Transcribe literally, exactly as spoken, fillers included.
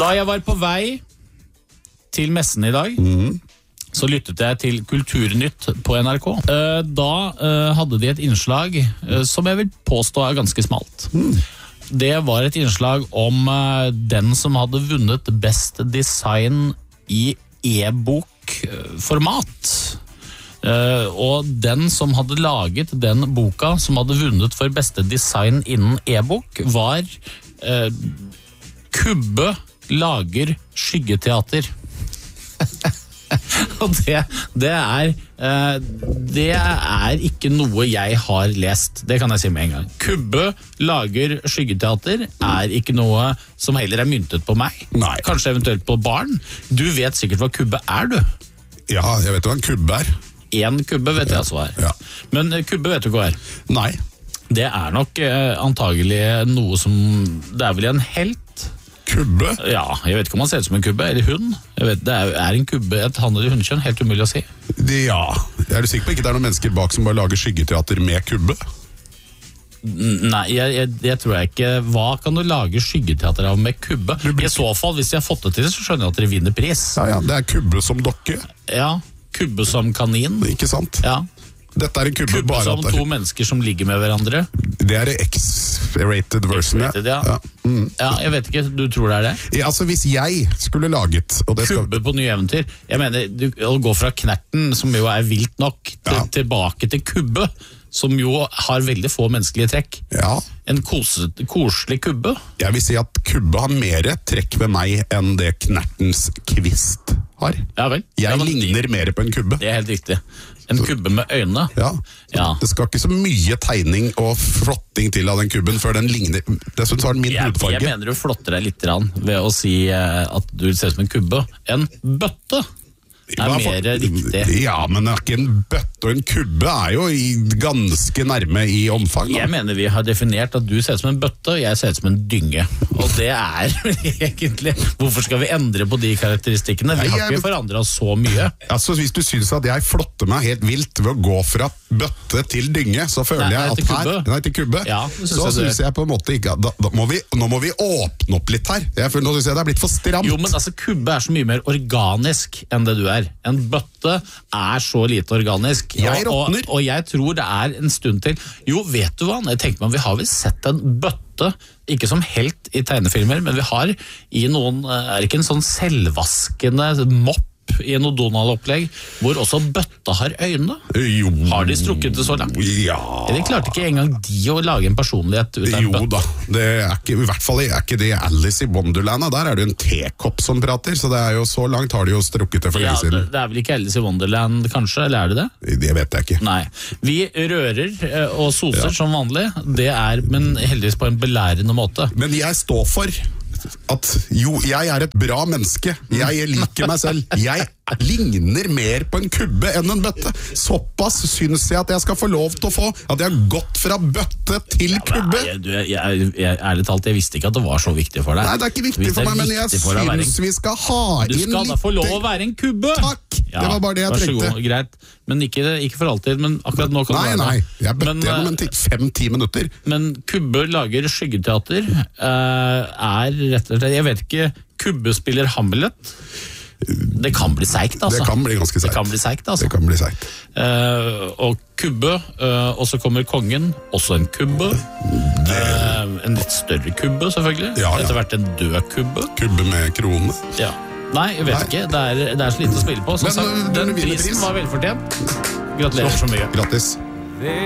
Da jeg var på vei til messen i dag, mm. så lyttet jeg til Kulturnytt på N R K. Da hadde de et innslag som jeg vil påstå er ganske smalt. Mm. Det var et innslag om den som hadde vunnet best design i e-bokformat. Og den som hadde laget den boka som hadde vunnet for beste design innen e-bok var Kubbe lager skyggeteater. Og det, det er det er ikke noe jeg har lest. Det kan jeg si med en gang. Kubbe lager skyggeteater er ikke noe som heller er myntet på meg. Nei. Kanskje eventuelt på barn. Du vet sikkert hva kubbe er, du. Ja, jeg vet hva en kubbe er. En kubbe vet jeg hva er. Ja. Men kubbe vet du hva er? Nei. Det er nok eh, antagelig noe som det er vel en helt. Kubbe? Ja, jeg vet ikke om han ser ut som en kubbe, eller hund. Jeg vet, det er, er en kubbe et hann- eller hundekjønn, helt umulig å si. Det, ja, er du sikker på ikke det er noen mennesker bak som bare lager skyggeteater med kubbe? Nei, jeg, jeg, jeg tror jeg ikke. Hva kan du lage skyggeteater av med kubbe? I så fall, hvis jeg har fått det til, så skjønner jeg at dere vinner pris. Ja, ja, det er kubbe som dokke. Ja, kubbe som kanin. Ikke sant? Ja. Dette er en kubbe, kubbe bare som at to mennesker som ligger med hverandre. Det er X-rated version. X-rated, ja. Ja. Mm. Ja, jeg vet ikke, du tror det er det? Ja, altså hvis jeg skulle laget og det skal... Kubbe på nye eventyr. Jeg mener, du, å gå fra Knerten, som jo er vilt nok, til, Ja. tilbake til Kubbe, som jo har veldig få menneskelige trekk. Ja. En koset, koselig kubbe. Jeg vil si at kubbe har mer trekk ved meg enn det Knertens kvist har. Ja vel. Jeg Ja, men ligner det, mer på en kubbe. det er helt riktig. En kubbe med øyne. Ja. Ja. Det skal ikke så mye tegning og flotting til av den kubben før den ligner. Dessuten så har den min Jeg, hudfarge. jeg mener du flotter deg litt grann ved å si eh, at du ser ut som en kubbe. En bøtte er Hva for- mer riktig. Ja, men det er ikke en bøtte, og en kubbe er jo i, ganske nærme i omfang. Da. Jeg mener vi har definert at du ser ut som en bøtte, og jeg ser ut som en dynge. Og det er egentlig... Hvorfor skal vi endre på de karakteristikkene? Vi Nei, har jeg- ikke forandret så mye. Altså, hvis du synes at jeg flotter meg helt vilt ved å gå fra bøtte til dynge, så føler Nei, jeg nei, at til her... kubbe. Nei, til kubbe. Ja, det synes så jeg du synes jeg på en måte ikke... Da, da må vi, nå må vi åpne opp litt her. Jeg føler, nå synes jeg det er blitt for stramt. Jo, men altså, kubbe er så mye mer organisk enn det du er. En bøtte er så lite organisk. Jeg og, og, råtner. og jeg tror det er en stund til. Jo, vet du hva? Jeg tenker meg, vi har vel sett en bøtte, ikke som helt i tegnefilmer, men vi har i noen, er det ikke en sånn selvvaskende mopp i noe Donald-opplegg, hvor også bøtta har øyne? Jo. Har de strukket det så langt? Ja. Eller klarte ikke engang de å lage en personlighet ut av en Jo bøtte? da, det er ikke, i hvert fall er ikke det Alice i Wonderland, der er det en tekopp som prater, så det er jo så langt har de jo strukket det for Ja, lenge det, siden. det er vel ikke Alice i Wonderland, kanskje? Eller er det det? Det vet jeg ikke. Nei. Vi rører eh, og soser Ja. som vanlig. Det er, men heldigvis på en belærende måte. Men jeg står for at jo, jeg er et bra menneske. Jeg liker meg selv. Jeg ligner mer på en kubbe enn en bøtte. Såpass synes jeg at jeg skal få lov til å få at jeg har gått fra bøtte til kubbe. Nei, du, jeg, jeg, jeg, ærlig talt, jeg visste ikke at det var så viktig for deg. Nei, det er ikke viktig Hvis det for er meg, men jeg viktig for deg å være en- synes vi skal ha Du inn skal da få lov å være en kubbe! Takk! Det var bare det jeg vær så trengte. god, greit. Men ikke, ikke for alltid, men akkurat nå kan Nei, det være nei, det. jeg bøtte Men, gjennom eh, en ti- fem-ti minutter. Men Kubbe lager skyggeteater eh, er rett og slett, jeg vet ikke, Kubbe spiller Hamlet. Det kan bli seigt, altså. Det kan bli ganske seigt. Det kan bli seigt, altså. Det kan bli seigt. Eh, og kubbe, eh, og så kommer kongen, også en kubbe. Eh, en litt større kubbe, selvfølgelig. Ja, ja. Etter hvert en død kubbe. Kubbe med krone. Ja. Nei, jeg vet Nei. ikke. Det er, det er så lite å spille på. Som Men, sagt, øh, den du vinner prisen pris. var velfortjent. Gratulerer så mye. Grattis.